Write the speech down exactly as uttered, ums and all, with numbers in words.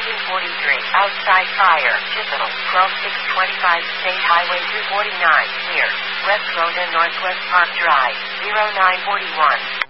engine forty-three, outside fire, Chipital, twelve six twenty-five, State Highway two forty-nine, near West Road and Northwest Park Drive, zero nine forty-one.